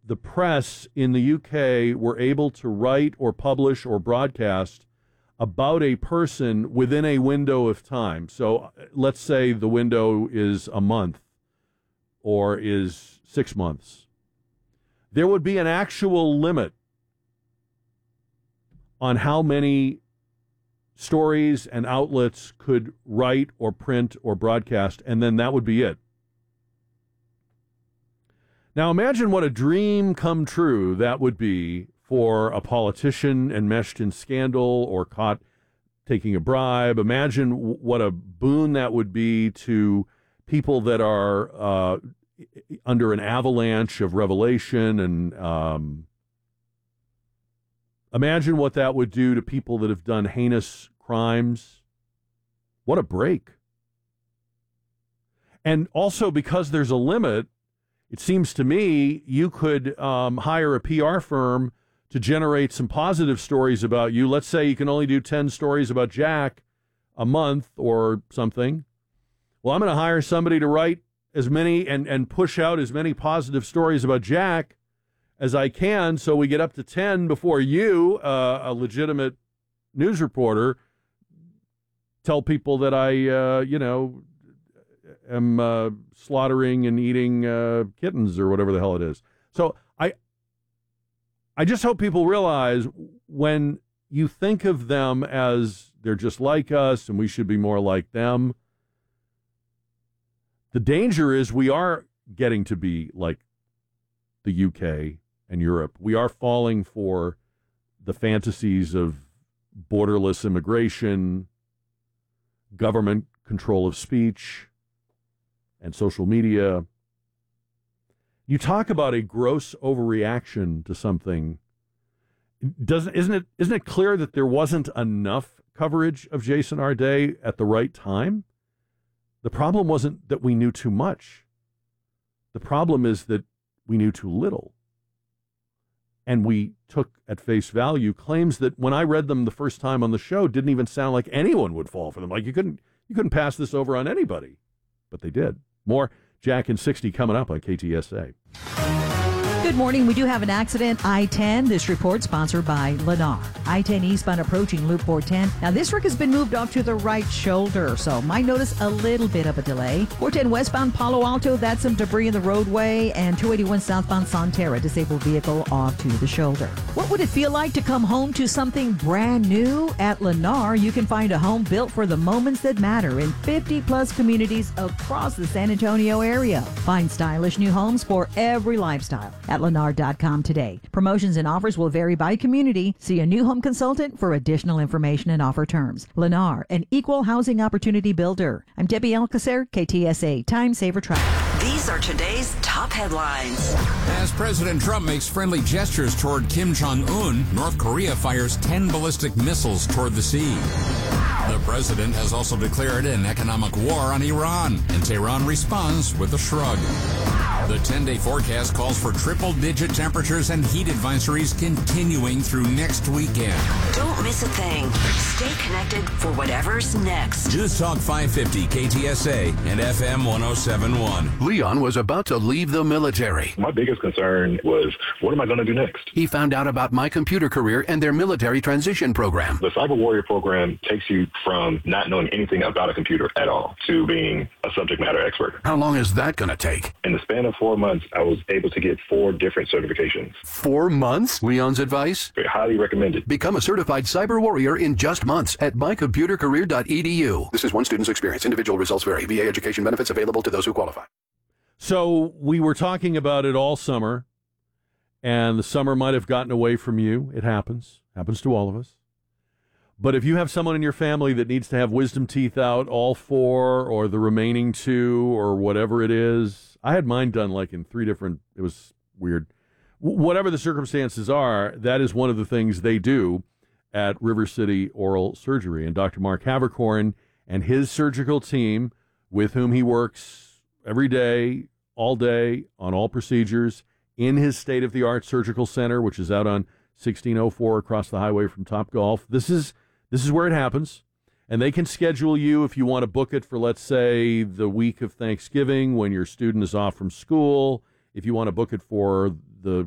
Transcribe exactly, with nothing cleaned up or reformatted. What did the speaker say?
the press in the U K were able to write or publish or broadcast about a person within a window of time. So let's say the window is a month or is six months. There would be an actual limit on how many stories and outlets could write or print or broadcast, and then that would be it. Now imagine what a dream come true that would be for a politician enmeshed in scandal or caught taking a bribe. Imagine w- what a boon that would be to people that are uh, under an avalanche of revelation, and um, imagine what that would do to people that have done heinous crimes. What a break. And also, because there's a limit, it seems to me you could um, hire a P R firm to generate some positive stories about you. Let's say you can only do ten stories about Jack a month or something. Well, I'm going to hire somebody to write as many and, and push out as many positive stories about Jack as I can, so we get up to ten before you, uh, a legitimate news reporter, tell people that I, uh, you know, am uh, slaughtering and eating uh, kittens or whatever the hell it is. So I, I just hope people realize when you think of them as they're just like us and we should be more like them, the danger is we are getting to be like the U K and Europe. We are falling for the fantasies of borderless immigration, government control of speech, and social media. You talk about a gross overreaction to something. Doesn't isn't it isn't it clear that there wasn't enough coverage of Jason Arday at the right time? The problem wasn't that we knew too much. The problem is that we knew too little. And we took at face value claims that when I read them the first time on the show didn't even sound like anyone would fall for them. Like you couldn't you couldn't pass this over on anybody. But they did. More Jack in sixty coming up on K T S A. Good morning. We do have an accident, I ten. This report sponsored by Lennar. I ten eastbound approaching Loop four ten. Now, this wreck has been moved off to the right shoulder, so might notice a little bit of a delay. four ten westbound Palo Alto, that's some debris in the roadway, and two eighty-one southbound Sonterra, disabled vehicle off to the shoulder. What would it feel like to come home to something brand new? At Lennar, you can find a home built for the moments that matter in fifty plus communities across the San Antonio area. Find stylish new homes for every lifestyle at Lennar dot com today. Promotions and offers will vary by community. See a new home consultant for additional information and offer terms. Lennar, an equal housing opportunity builder. I'm Debbie Alcacer, K T S A, Time Saver Traffic. These are today's top headlines. As President Trump makes friendly gestures toward Kim Jong-un, North Korea fires ten ballistic missiles toward the sea. The president has also declared an economic war on Iran, and Tehran responds with a shrug. The ten-day forecast calls for triple-digit temperatures and heat advisories continuing through next weekend. Don't miss a thing. Stay connected for whatever's next. News Talk five fifty K T S A and F M one oh seven point one. Leon was about to leave the military. My biggest concern was, what am I going to do next? He found out about My Computer Career and their military transition program. The Cyber Warrior program takes you from not knowing anything about a computer at all to being a subject matter expert. How long is that going to take? In the span of four months, I was able to get four different certifications. Four months? Leon's advice? I highly recommend it. Become a certified cyber warrior in just months at my computer career dot e d u. This is one student's experience. Individual results vary. V A education benefits available to those who qualify. So we were talking about it all summer, and the summer might have gotten away from you. It happens. Happens to all of us. But if you have someone in your family that needs to have wisdom teeth out, all four or the remaining two or whatever it is, I had mine done like in three different, it was weird. W- whatever the circumstances are, that is one of the things they do at River City Oral Surgery. And Doctor Mark Havercorn and his surgical team, with whom he works every day, all day, on all procedures, in his state-of-the-art surgical center, which is out on sixteen oh four across the highway from Topgolf. This is This is where it happens, and they can schedule you if you want to book it for, let's say, the week of Thanksgiving when your student is off from school, if you want to book it for the